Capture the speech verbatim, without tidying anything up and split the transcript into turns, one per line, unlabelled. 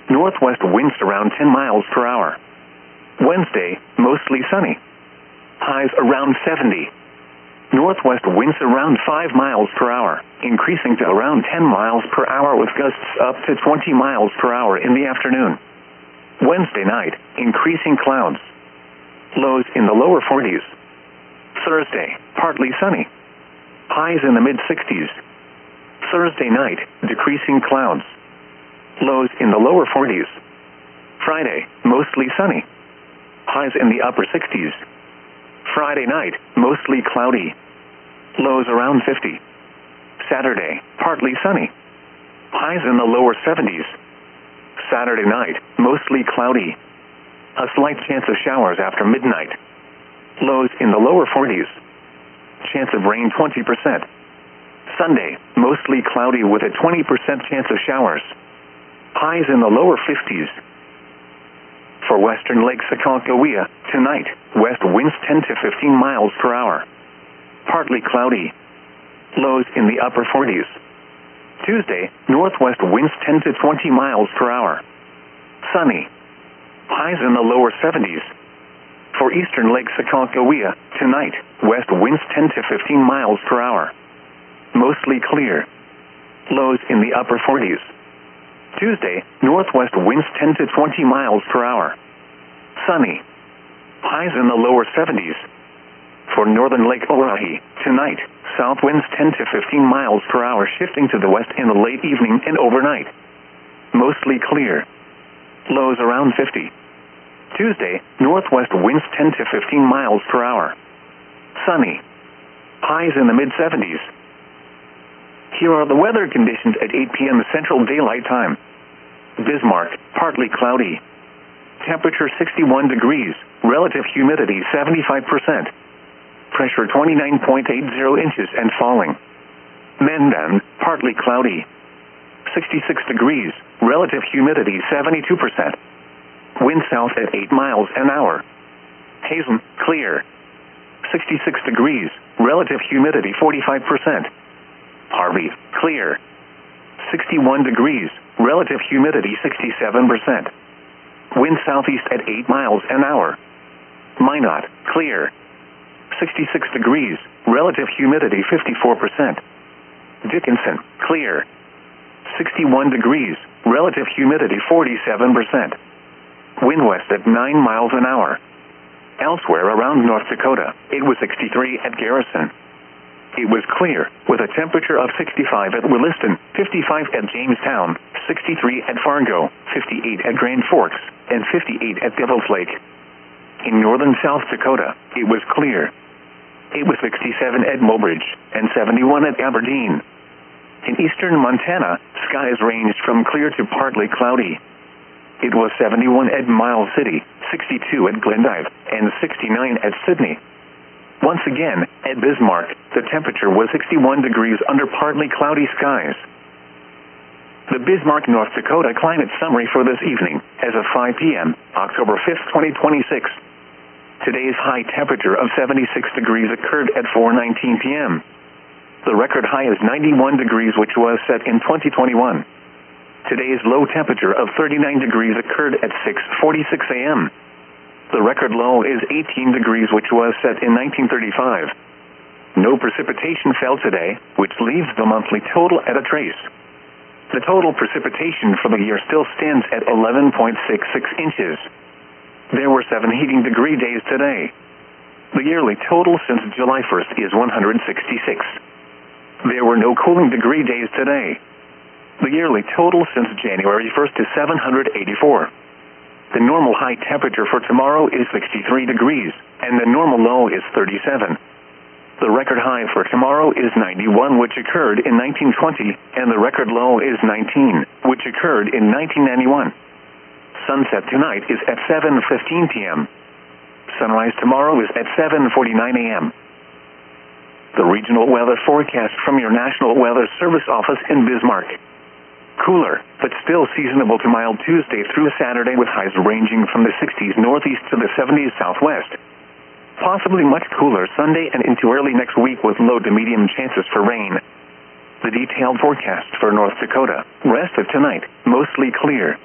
northwest winds around ten miles per hour. Wednesday, mostly sunny. Highs around seventy. Northwest winds around five miles per hour, increasing to around ten miles per hour with gusts up to twenty miles per hour in the afternoon. Wednesday night, increasing clouds. Lows in the lower forties. Thursday, partly sunny. Highs in the mid-sixties. Thursday night, decreasing clouds. Lows in the lower forties. Friday, mostly sunny. Highs in the upper sixties. Friday night, mostly cloudy. Lows around fifty. Saturday, partly sunny. Highs in the lower seventies. Saturday night, mostly cloudy. A slight chance of showers after midnight. Lows in the lower forties. Chance of rain twenty percent. Sunday, mostly cloudy with a twenty percent chance of showers. Highs in the lower fifties. For western Lake Sakakawea, tonight, west winds ten to fifteen miles per hour. Partly cloudy. Lows in the upper forties. Tuesday, northwest winds ten to twenty miles per hour. Sunny. Highs in the lower seventies. For eastern Lake Sakakawea, tonight, west winds ten to fifteen miles per hour. Mostly clear. Lows in the upper forties. Tuesday, northwest winds ten to twenty miles per hour. Sunny. Highs in the lower seventies. For northern Lake Oahe, tonight, south winds ten to fifteen miles per hour shifting to the west in the late evening and overnight. Mostly clear. Lows around fifty. Tuesday, northwest winds ten to fifteen miles per hour. Sunny. Highs in the mid-seventies. Here are the weather conditions at eight p m Central Daylight Time. Bismarck, partly cloudy. Temperature sixty-one degrees, relative humidity seventy-five percent. Pressure twenty-nine point eight zero inches and falling. Mandan, partly cloudy. sixty-six degrees, relative humidity seventy-two percent. Wind south at eight miles an hour. Hazen, clear. sixty-six degrees, relative humidity forty-five percent. Harvey, clear. sixty-one degrees, relative humidity sixty-seven percent. Wind southeast at eight miles an hour. Minot, clear. sixty-six degrees, relative humidity fifty-four percent. Dickinson, clear. sixty-one degrees, relative humidity forty-seven percent. Wind west at nine miles an hour. Elsewhere around North Dakota, it was sixty-three at Garrison. It was clear, with a temperature of sixty-five at Williston, fifty-five at Jamestown, sixty-three at Fargo, fifty-eight at Grand Forks, and fifty-eight at Devil's Lake. In northern South Dakota, it was clear. It was sixty-seven at Mobridge, and seventy-one at Aberdeen. In eastern Montana, skies ranged from clear to partly cloudy. It was seventy-one at Miles City, sixty-two at Glendive, and sixty-nine at Sydney. Once again, at Bismarck, the temperature was sixty-one degrees under partly cloudy skies. The Bismarck, North Dakota climate summary for this evening, as of five p m, October fifth, twenty twenty-six. Today's high temperature of seventy-six degrees occurred at four nineteen p m The record high is ninety-one degrees, which was set in twenty twenty-one. Today's low temperature of thirty-nine degrees occurred at six forty-six a m The record low is eighteen degrees, which was set in nineteen thirty-five. No precipitation fell today, which leaves the monthly total at a trace. The total precipitation for the year still stands at eleven point six six inches. There were seven heating degree days today. The yearly total since July first is one hundred sixty-six. There were no cooling degree days today. The yearly total since January first is seven hundred eighty-four. The normal high temperature for tomorrow is sixty-three degrees, and the normal low is thirty-seven. The record high for tomorrow is ninety-one, which occurred in nineteen twenty, and the record low is nineteen, which occurred in nineteen ninety-one. Sunset tonight is at seven fifteen p m Sunrise tomorrow is at seven forty-nine a m The regional weather forecast from your National Weather Service office in Bismarck. Cooler, but still seasonable to mild Tuesday through Saturday with highs ranging from the sixties northeast to the seventies southwest. Possibly much cooler Sunday and into early next week with low to medium chances for rain. The detailed forecast for North Dakota. Rest of tonight, mostly clear.